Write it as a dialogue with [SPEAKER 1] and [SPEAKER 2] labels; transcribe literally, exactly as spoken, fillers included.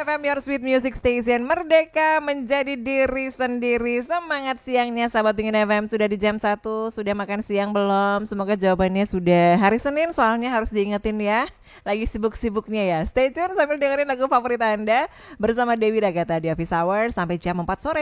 [SPEAKER 1] F M, your sweet music station. Merdeka menjadi diri sendiri. Semangat siangnya sahabat Pingin F M. Sudah di jam satu, sudah makan siang belum? Semoga jawabannya sudah. Hari Senin soalnya harus diingetin ya. Lagi sibuk-sibuknya ya. Stay tune sambil dengerin lagu favorit Anda bersama Dewi Dagata di Office Hour sampai jam empat sore.